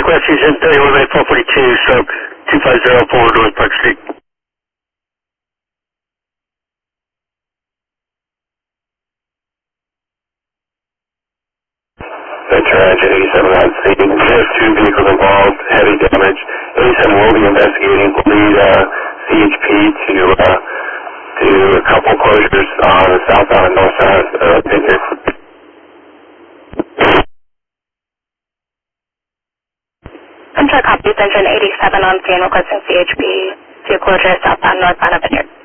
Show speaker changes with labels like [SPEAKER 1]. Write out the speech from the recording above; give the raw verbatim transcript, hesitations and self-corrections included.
[SPEAKER 1] request is in thirty-one by four forty-two, so two five zero four North Park Street.
[SPEAKER 2] Venture Engine eighty-seven on scene. There's two vehicles involved, heavy damage. eighty-seven will be investigating. We'll lead uh, C H P to uh, to a couple closures on the southbound and north side of uh, Pickett.
[SPEAKER 3] I'm sure copies engine eighty-seven on scene requesting C H P to closure southbound northbound of Vineyard.